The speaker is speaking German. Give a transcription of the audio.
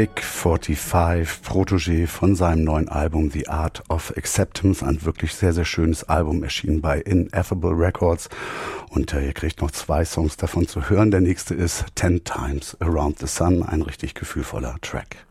Big 45, Protégé von seinem neuen Album The Art of Acceptance. Ein wirklich sehr, sehr schönes Album, erschienen bei Ineffable Records. Und ihr kriegt noch 2 Songs davon zu hören. Der nächste ist 10 Times Around the Sun, ein richtig gefühlvoller Track.